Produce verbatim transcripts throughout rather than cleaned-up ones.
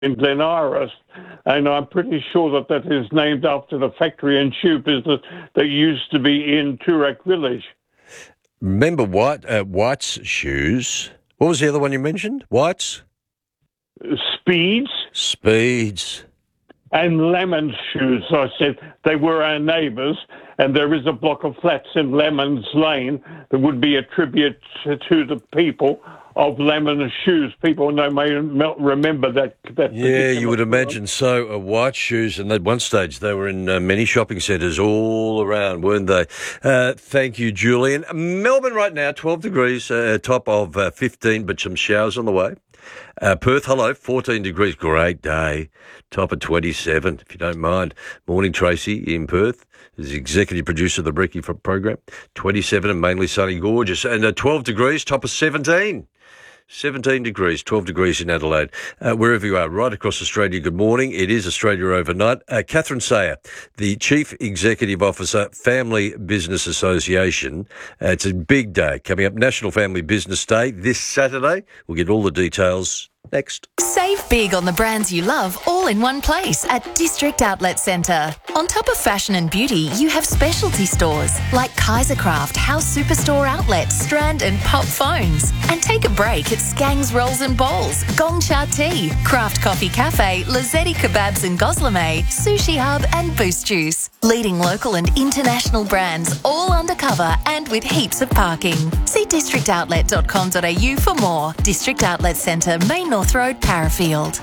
in Glen Iris, and I'm pretty sure that that is named after the factory and shoe business that used to be in Toorak Village. Remember White, uh, White's shoes? What was the other one you mentioned? White's? Speeds. Speeds. And Lemon's shoes. I said they were our neighbours, and there is a block of flats in Lemon's Lane that would be a tribute to, to the people of Lemon's shoes. People know may remember that. that yeah, you would imagine so. Uh, White shoes, and at one stage they were in uh, many shopping centres all around, weren't they? Uh, thank you, Julian. Melbourne right now, twelve degrees, uh, top of uh, fifteen, but some showers on the way. Uh, Perth, hello, fourteen degrees, great day, top of twenty-seven, if you don't mind. Morning, Tracy, in Perth, is the executive producer of the Breaky program, twenty-seven and mainly sunny, gorgeous, and uh, twelve degrees, top of seventeen. seventeen degrees, twelve degrees in Adelaide. Uh, wherever you are, right across Australia, good morning. It is Australia Overnight. Uh, Catherine Sayer, the Chief Executive Officer, Family Business Association. Uh, it's a big day coming up, National Family Business Day this Saturday. We'll get all the details next. Save big on the brands you love all in one place at District Outlet Centre. On top of fashion and beauty, you have specialty stores like Kaisercraft, House Superstore Outlet, Strand and Pop Phones. And take a break at Skangs Rolls and Bowls, Gong Cha Tea, Craft Coffee Cafe, Lazzetti Kebabs and Goslame, Sushi Hub and Boost Juice. Leading local and international brands all undercover and with heaps of parking. See district outlet dot com dot a u for more. District Outlet Centre, Main North Road, Parafield.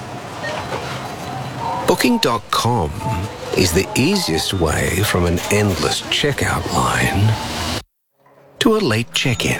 Booking dot com is the easiest way from an endless checkout line to a late check-in.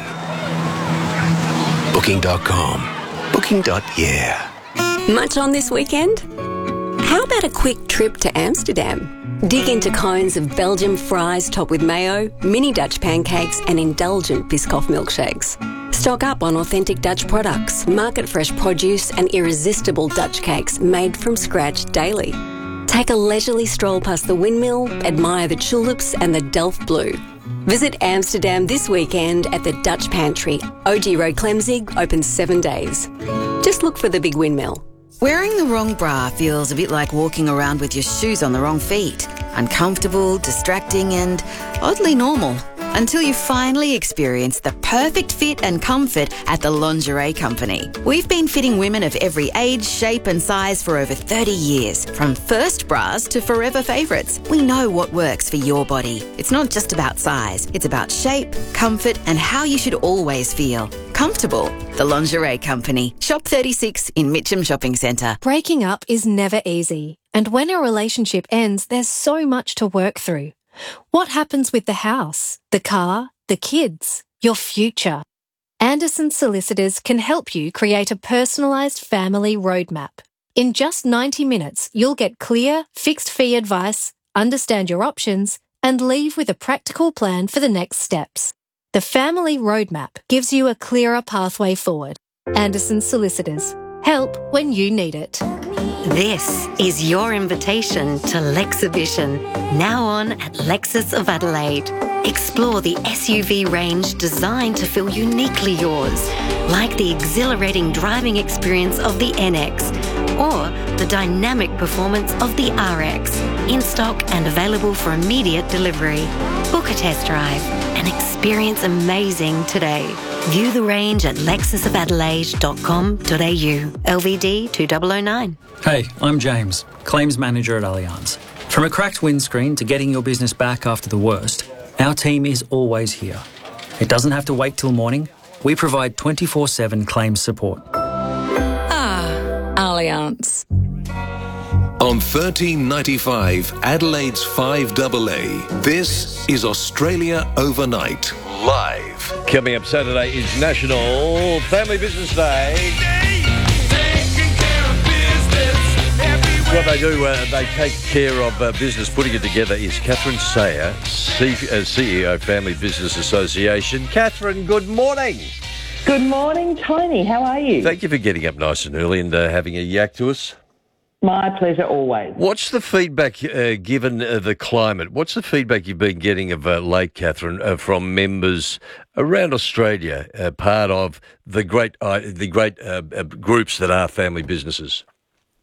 Booking dot com. Booking. Yeah. Much on this weekend? How about a quick trip to Amsterdam? Dig into cones of Belgian fries topped with mayo, mini Dutch pancakes and indulgent Biscoff milkshakes. Stock up on authentic Dutch products, market-fresh produce and irresistible Dutch cakes made from scratch daily. Take a leisurely stroll past the windmill, admire the tulips and the Delft Blue. Visit Amsterdam this weekend at the Dutch Pantry. O G Road Clemzig, open seven days. Just look for the big windmill. Wearing the wrong bra feels a bit like walking around with your shoes on the wrong feet. Uncomfortable, distracting and oddly normal. Until you finally experience the perfect fit and comfort at the Lingerie Company. We've been fitting women of every age, shape and size for over thirty years. From first bras to forever favourites, we know what works for your body. It's not just about size, it's about shape, comfort and how you should always feel. Comfortable. The Lingerie Company. Shop thirty-six in Mitcham Shopping Centre. Breaking up is never easy. And when a relationship ends, there's so much to work through. What happens with the house, the car, the kids, your future? Anderson Solicitors can help you create a personalised family roadmap. In just ninety minutes, you'll get clear, fixed-fee advice, understand your options, and leave with a practical plan for the next steps. The Family Roadmap gives you a clearer pathway forward. Anderson Solicitors. Help when you need it. This is your invitation to Lexibition, now on at Lexus of Adelaide. Explore the S U V range designed to feel uniquely yours, like the exhilarating driving experience of the N X or the dynamic performance of the R X. In stock and available for immediate delivery. Book a test drive and experience amazing today. View the range at lexus of adelaide dot com dot a u. L V D two thousand nine. Hey, I'm James, Claims Manager at Allianz. From a cracked windscreen to getting your business back after the worst, our team is always here. It doesn't have to wait till morning. We provide twenty-four seven claims support. Ah, Allianz. On thirteen ninety-five, Adelaide's five A A, this is Australia Overnight, live. Coming up Saturday is National Family Business Day. What they do, uh, they take care of uh, business. Putting it together is Catherine Sayer, C- uh, C E O, Family Business Association. Catherine, good morning. Good morning, Tony. How are you? Thank you for getting up nice and early and uh, having a yak to us. My pleasure always. What's the feedback, uh, given uh, the climate, what's the feedback you've been getting of uh, late, Catherine, uh, from members around Australia, uh, part of the great uh, the great uh, uh, groups that are family businesses?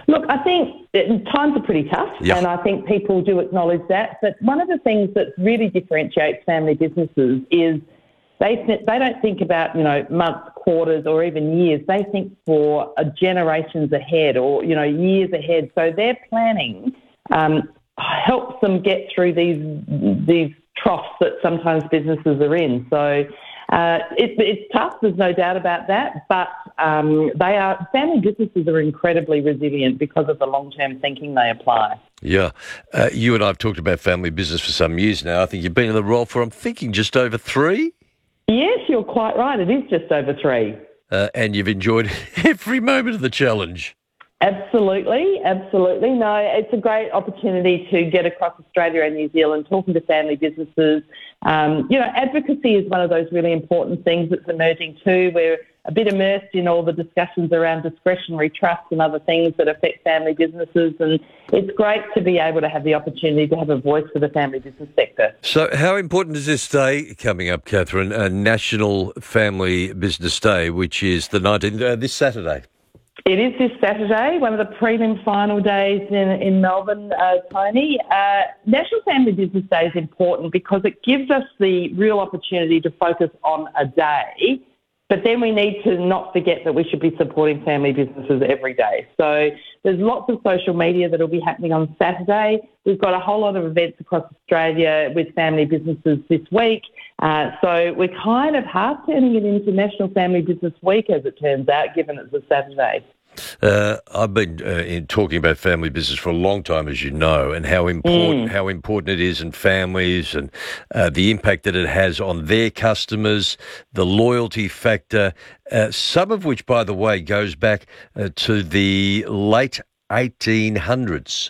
Look, I think that times are pretty tough, Yeah. and I think people do acknowledge that. But one of the things that really differentiates family businesses is they th- they don't think about, you know, months, quarters, or even years. They think for uh, generations ahead, or, you know, years ahead. So their planning um, helps them get through these these troughs that sometimes businesses are in. So uh, it, it's tough, there's no doubt about that, but um, they are family businesses are incredibly resilient because of the long-term thinking they apply. Yeah. Uh, you and I have talked about family business for some years now. I think you've been in the role for, I'm thinking, just over three? Yes, you're quite right. It is just over three. Uh, and you've enjoyed every moment of the challenge. Absolutely, absolutely. No, it's a great opportunity to get across Australia and New Zealand, talking to family businesses. Um, you know, advocacy is one of those really important things that's emerging too. We're a bit immersed in all the discussions around discretionary trusts and other things that affect family businesses, and it's great to be able to have the opportunity to have a voice for the family business sector. So how important is this day coming up, Catherine, uh, National Family Business Day, which is the nineteenth, uh, this Saturday? It is this Saturday, one of the prelim final days in, in Melbourne, uh, Tony. Uh, National Family Business Day is important because it gives us the real opportunity to focus on a day, but then we need to not forget that we should be supporting family businesses every day. So there's lots of social media that will be happening on Saturday. We've got a whole lot of events across Australia with family businesses this week. Uh, so we're kind of half turning it into National Family Business Week, as it turns out, given it's a Saturday. Uh, I've been uh, in talking about family business for a long time, as you know, and how important Mm. how important it is in families, and uh, the impact that it has on their customers, the loyalty factor, uh, some of which, by the way, goes back uh, to the late eighteen hundreds.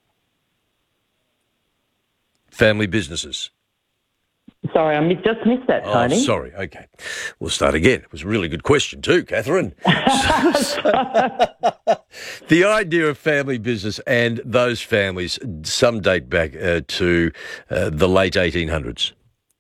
Family businesses. Sorry, I mi- just missed that, Oh, Tony. sorry. Okay. We'll start again. It was a really good question too, Catherine. The idea of family business and those families, some date back uh, to uh, the late eighteen hundreds.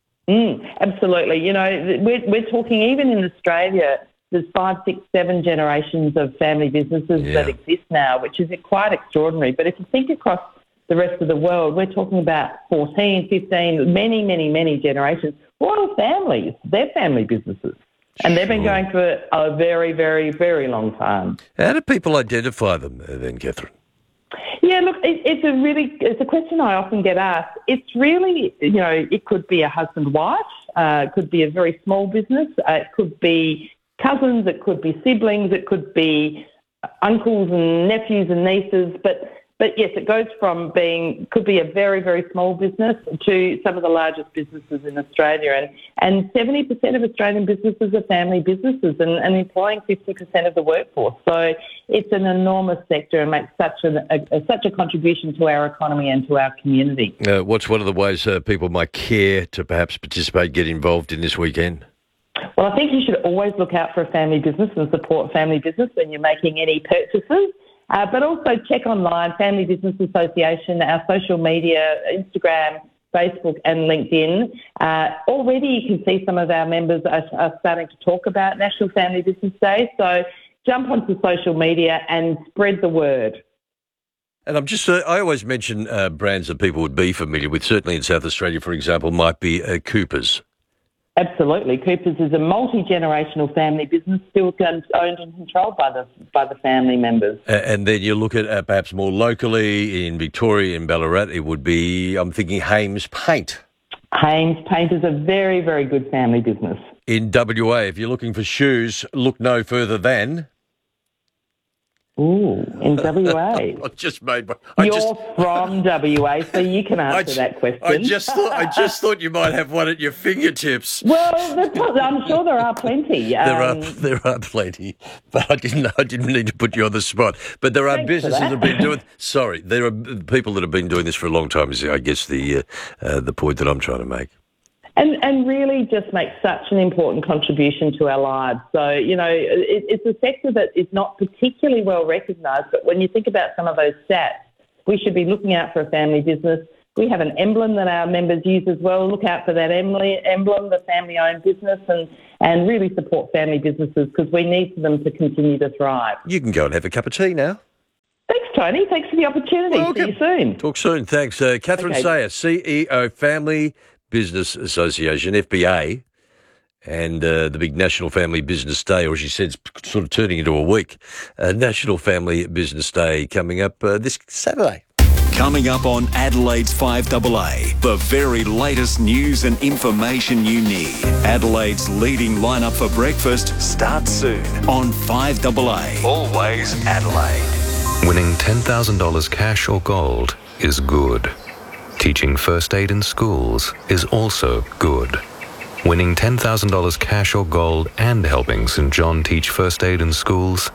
Mm, absolutely. You know, we're, we're talking even in Australia, there's five, six, seven generations of family businesses Yeah. that exist now, which is quite extraordinary. But if you think across the rest of the world, we're talking about fourteen, fifteen, many, many, many generations. Royal families, they're family businesses. And they've been Sure. going for a very, very, very long time. How do people identify them uh, then, Catherine? Yeah, look, it, it's a really, it's a question I often get asked. It's really, you know, it could be a husband-wife, uh, it could be a very small business, uh, it could be cousins, it could be siblings, it could be uncles and nephews and nieces, but But yes, it goes from being, could be a very, very small business to some of the largest businesses in Australia. And, and seventy percent of Australian businesses are family businesses and, and employing fifty percent of the workforce. So it's an enormous sector and makes such a, a, such a contribution to our economy and to our community. Uh, what's one of the ways uh, people might care to perhaps participate, get involved in this weekend? Well, I think you should always look out for a family business and support family business when you're making any purchases. Uh, but also check online, Family Business Association, our social media, Instagram, Facebook and LinkedIn. Uh, already you can see some of our members are, are starting to talk about National Family Business Day. So jump onto social media and spread the word. And I'm just, uh, I always mention uh, brands that people would be familiar with, certainly in South Australia, for example, might be uh, Coopers. Absolutely. Coopers is a multi-generational family business still owned and controlled by the by the family members. Uh, and then you look at uh, perhaps more locally in Victoria, in Ballarat, it would be, I'm thinking, Hames Paint. Hames Paint is a very, very good family business. In W A, if you're looking for shoes, look no further than... Ooh, in W A. I just made my... I You're just, from W A, so you can answer I ju- that question. I just thought I just thought you might have one at your fingertips. Well, that's not- I'm sure there are plenty. There are Um, there are plenty, but I didn't I didn't need to put you on the spot. But there are Thanks for businesses that that. have been doing. Sorry, there are people that have been doing this for a long time. Is I guess the uh, uh, the point that I'm trying to make. And, and really just make such an important contribution to our lives. So, you know, it, it's a sector that is not particularly well recognised, but when you think about some of those stats, we should be looking out for a family business. We have an emblem that our members use as well. Look out for that emblem, the family-owned business, and, and really support family businesses because we need them to continue to thrive. You can go and have a cup of tea now. Thanks Tony. Thanks for the opportunity. Welcome. See you soon. Talk soon. Thanks. Uh, Catherine Okay. Sayer, C E O, Family Business Association, F B A, and uh, the big National Family Business Day, or as she said, it's sort of turning into a week. Uh, National Family Business Day coming up uh, this Saturday. Coming up on Adelaide's five A A, the very latest news and information you need. Adelaide's leading lineup for breakfast starts soon on five A A. Always Adelaide. Winning ten thousand dollars cash or gold is good. Teaching first aid in schools is also good. Winning ten thousand dollars cash or gold and helping St John teach first aid in schools?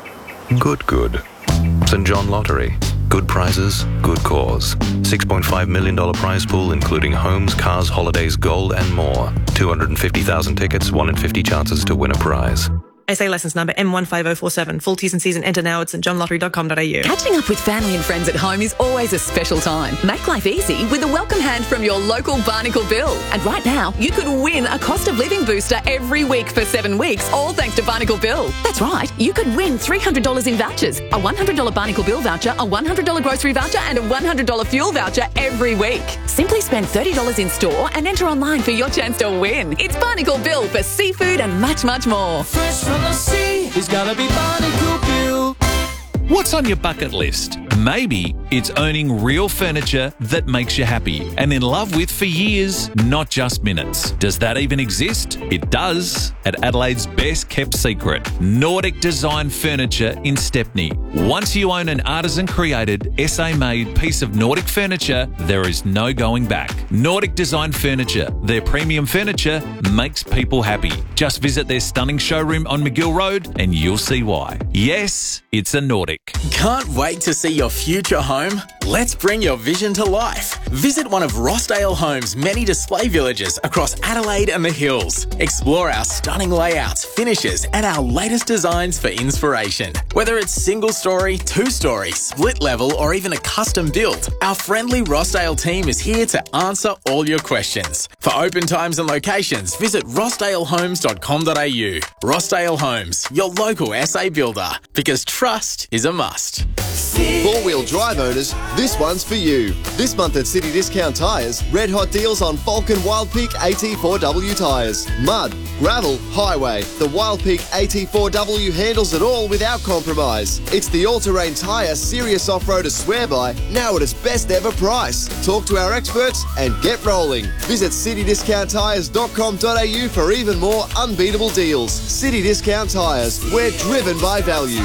Good, good. St John Lottery. Good prizes, good cause. six point five million dollars prize pool including homes, cars, holidays, gold and more. two hundred fifty thousand tickets, one in fifty chances to win a prize. S A licence number M one five oh four seven. Full T's and C's and enter now at st john lottery dot com dot a u. Catching up with family and friends at home is always a special time. Make life easy with a welcome hand from your local Barnacle Bill. And right now, you could win a cost of living booster every week for seven weeks, all thanks to Barnacle Bill. That's right, you could win three hundred dollars in vouchers, a one hundred dollars Barnacle Bill voucher, a one hundred dollars grocery voucher and a one hundred dollars fuel voucher every week. Simply spend thirty dollars in store and enter online for your chance to win. It's Barnacle Bill for seafood and much, much more. Fresh from the sea, it's gotta be Barnacle Bill. What's on your bucket list? Maybe it's owning real furniture that makes you happy and in love with for years, not just minutes. Does that even exist? It does at Adelaide's best kept secret, Nordic Design Furniture in Stepney. Once you own an artisan created, S A made piece of Nordic furniture, there is no going back. Nordic Design Furniture, their premium furniture makes people happy. Just visit their stunning showroom on McGill Road and you'll see why. Yes, it's a Nordic. Can't wait to see your future home? Let's bring your vision to life. Visit one of Rossdale Homes' many display villages across Adelaide and the Hills. Explore our stunning layouts, finishes, and our latest designs for inspiration. Whether it's single story, two story, split level, or even a custom build, our friendly Rossdale team is here to answer all your questions. For open times and locations, visit rossdale homes dot com dot a u. Rossdale Homes, your local S A builder, because trust is a must. Four-wheel drive owners, this one's for you. This month at City Discount Tyres, red hot deals on Falcon Wild Peak A T four W tyres. Mud, gravel, highway. The Wild Peak A T four W handles it all without compromise. It's the all-terrain tyre serious off-roader swear by, now at its best ever price. Talk to our experts and get rolling. Visit city discount tyres dot com dot a u for even more unbeatable deals. City Discount Tyres, we're driven by value.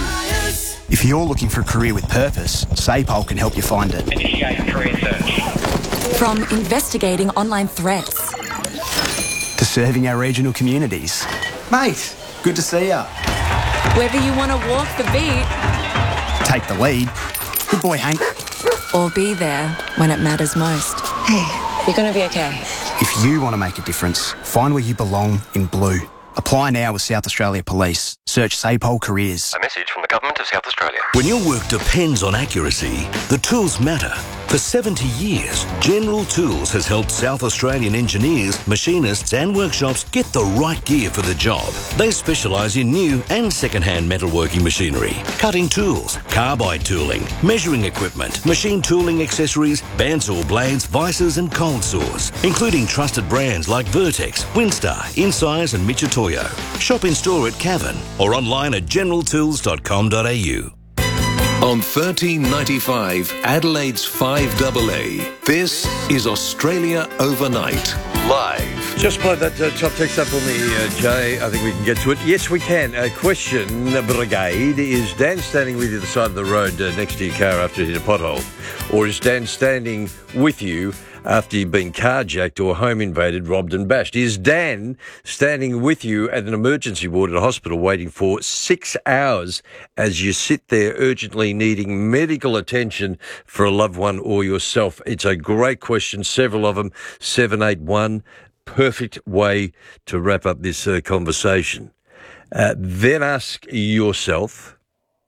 If you're looking for a career with purpose, SAPOL can help you find it. Initiate career search. From investigating online threats to serving our regional communities. Mate, good to see ya. Whether you want to walk the beat, take the lead. Good boy, Hank. Or be there when it matters most. Hey, you're going to be okay. If you want to make a difference, find where you belong in blue. Apply now with South Australia Police. Search SAPOL Careers. A message from the Government of South Australia. When your work depends on accuracy, the tools matter. For seventy years, General Tools has helped South Australian engineers, machinists and workshops get the right gear for the job. They specialise in new and second-hand metalworking machinery, cutting tools, carbide tooling, measuring equipment, machine tooling accessories, bandsaw blades, vices and cold saws, including trusted brands like Vertex, Winstar, Insize and Michitoyo. Shop in store at Cavan or online at general tools dot com dot a u. On thirteen ninety-five, Adelaide's five A A, this is Australia Overnight, live. Just played that uh, top text up for me, uh, Jay. I think we can get to it. Yes, we can. Uh, question, Brigade, is Dan standing with you at the side of the road uh, next to your car after you hit a pothole? Or is Dan standing with you after you've been carjacked or home invaded, robbed and bashed? Is Dan standing with you at an emergency ward at a hospital waiting for six hours as you sit there urgently needing medical attention for a loved one or yourself? It's a great question, several of them. seven eight one, perfect way to wrap up this uh, conversation. Uh, then ask yourself,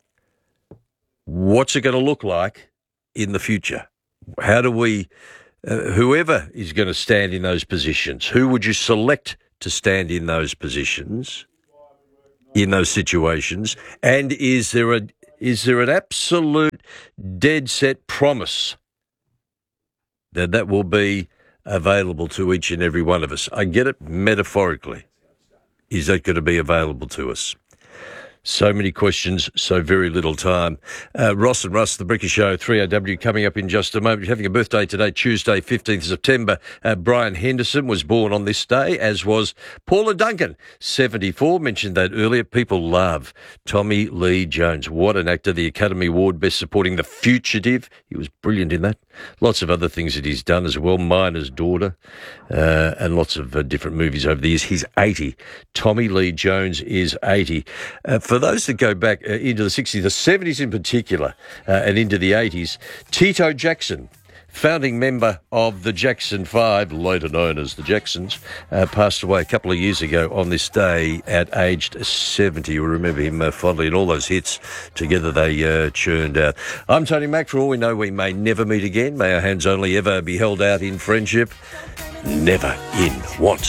what's it going to look like in the future? How do we... Uh, whoever is going to stand in those positions, who would you select to stand in those positions, in those situations? And is there a is there an absolute dead set promise that that will be available to each and every one of us? I get it metaphorically. Is that going to be available to us? So many questions, so very little time. Uh, Ross and Russ, The Bricky Show, three A W, coming up in just a moment. You're having a birthday today, Tuesday, fifteenth of September. Uh, Brian Henderson was born on this day, as was Paula Duncan, seventy-four. Mentioned that earlier. People love Tommy Lee Jones. What an actor. The Academy Award Best Supporting The Fugitive. He was brilliant in that. Lots of other things that he's done as well. Miner's Daughter, uh, and lots of uh, different movies over the years. He's eighty. Tommy Lee Jones is eighty. Uh, For those that go back uh, into the sixties, the seventies in particular, uh, and into the eighties, Tito Jackson, founding member of the Jackson Five, later known as the Jacksons, uh, passed away a couple of years ago on this day at aged seventy. You remember him uh, fondly, and all those hits together they uh, churned out. I'm Tony Mack. For all we know, we may never meet again. May our hands only ever be held out in friendship, never in want.